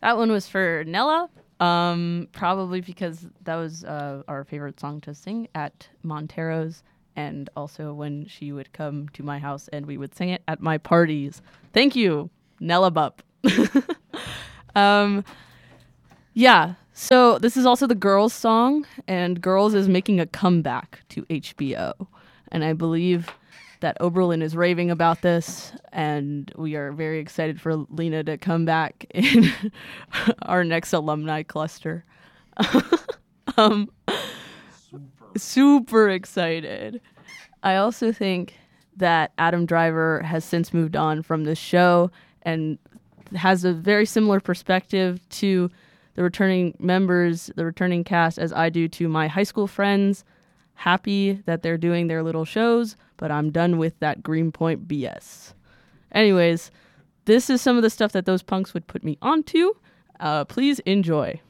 That one was for Nella. Probably because that was our favorite song to sing at Montero's, and also when she would come to my house and we would sing it at my parties. Thank you, Nella Bupp. Yeah. So this is also the Girls song, and Girls is making a comeback to HBO, and I believe that Oberlin is raving about this, and we are very excited for Lena to come back in our next alumni cluster. Super excited. I also think that Adam Driver has since moved on from the show and has a very similar perspective to the returning members, the returning cast, as I do to my high school friends. Happy that they're doing their little shows, but I'm done with that Greenpoint BS. Anyways, this is some of the stuff that those punks would put me onto. Please enjoy.